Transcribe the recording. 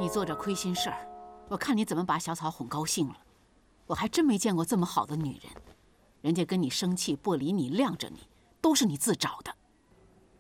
你做这亏心事儿，我看你怎么把小草哄高兴了。我还真没见过这么好的女人，人家跟你生气不理你，晾着你，都是你自找的。